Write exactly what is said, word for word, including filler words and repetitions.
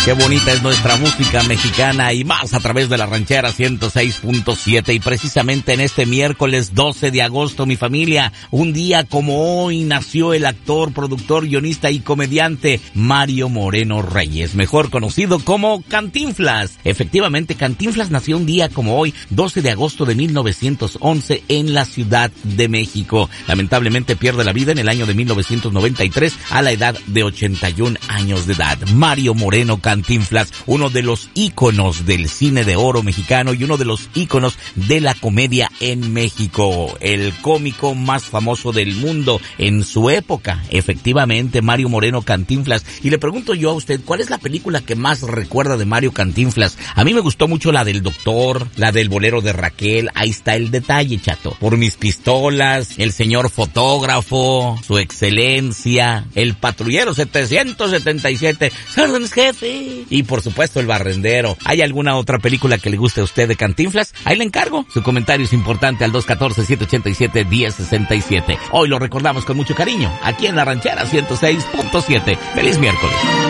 Qué bonita es nuestra música mexicana y más a través de la Ranchera ciento seis punto siete. Y precisamente en este miércoles doce de agosto, mi familia, un día como hoy nació el actor, productor, guionista y comediante Mario Moreno Reyes, mejor conocido como Cantinflas. Efectivamente, Cantinflas nació un día como hoy, doce de agosto de mil novecientos once, en la Ciudad de México. Lamentablemente pierde la vida en el año de mil novecientos noventa y tres a la edad de ochenta y un años de edad. Mario Moreno Cantinflas, uno de los íconos del cine de oro mexicano y uno de los íconos de la comedia en México. El cómico más famoso del mundo en su época. Efectivamente, Mario Moreno Cantinflas. Y le pregunto yo a usted, ¿cuál es la película que más recuerda de Mario Cantinflas? A mí me gustó mucho la del Doctor, la del Bolero de Raquel. Ahí está el detalle, chato. Por mis pistolas, el señor fotógrafo, su excelencia, el patrullero setecientos setenta y siete, órdenes, jefe. Y por supuesto el barrendero. ¿Hay alguna otra película que le guste a usted de Cantinflas? Ahí le encargo. Su comentario es importante al dos uno cuatro, siete ocho siete, uno cero seis siete. Hoy lo recordamos con mucho cariño, aquí en la Ranchera ciento seis punto siete. ¡Feliz miércoles!